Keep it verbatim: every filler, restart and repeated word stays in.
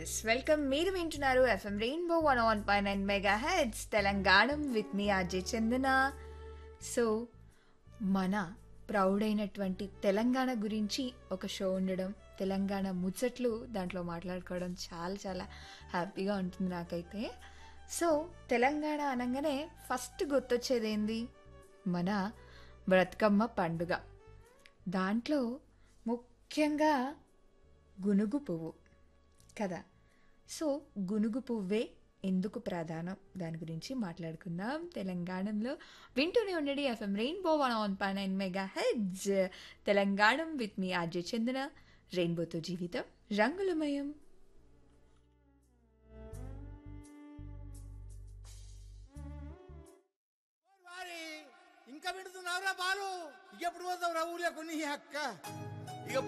Yes welcome. మీరు వింటున్నారు FM rainbow one one point nine mega heads Telangana with me Ajay Chandana. So మన proud అయినటువంటి తెలంగాణ గురించి ఒక షో ఉండడం, తెలంగాణ ముచ్చట్లు దాంట్లో మాట్లాడుకోవడం చాలా చాలా హ్యాపీగా ఉంటుంది నాకైతే. సో తెలంగాణ అనగానే ఫస్ట్ గుర్తొచ్చేది ఏంది? మన బ్రతుకమ్మ పండుగ. దాంట్లో ముఖ్యంగా గునుగు పువ్వు కదా. సో గునుగు పువ్వే ఎందుకు ప్రధానం, దాని గురించి మాట్లాడుకుందాం తెలంగాణలో. వింటూనే ఉండండి FM rainbow one one point nine mega heads Telangana with me Ajay చందన. రెయిన్బోతో జీవితం రంగులమయం. ఇంకా పెడుతున్నావురా బాలు, ఇంకెప్పుడు పోతావురా ఊర్లో కొన్ని అక్క